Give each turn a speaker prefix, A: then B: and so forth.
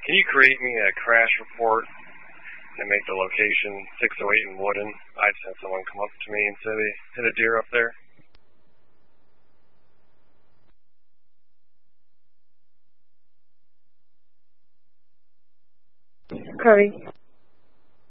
A: Can you create me a crash report and make the location 608 in Woodin? I just had someone come up to me and say they hit a deer up there.
B: Cody.